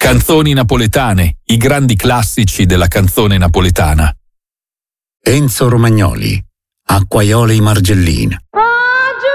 Canzoni napoletane, i grandi classici della canzone napoletana. Enzo Romagnoli, Acquaioli Margellina.